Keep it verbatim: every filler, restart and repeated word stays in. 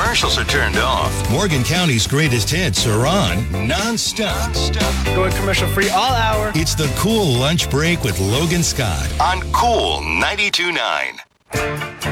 commercials are turned off. Morgan County's greatest hits are on nonstop. Going commercial free all hour. It's the Cool Lunch Break with Logan Scott on Cool ninety-two point nine.